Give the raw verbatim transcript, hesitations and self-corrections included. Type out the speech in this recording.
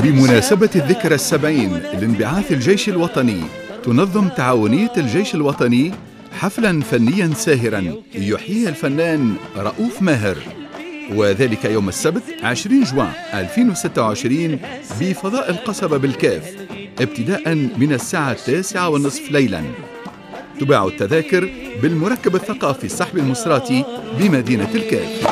بمناسبة الذكرى السبعين لانبعاث الجيش الوطني، تنظم تعاونية الجيش الوطني حفلا فنيا ساهرا يحييه الفنان رؤوف ماهر، وذلك يوم السبت عشرين جوان ألفين وستة وعشرين بفضاء القصبة بالكاف، ابتداء من الساعة التاسعة والنصف ليلا. تباع التذاكر بالمركب الثقافي الصحبي المصراتي بمدينة الكاف.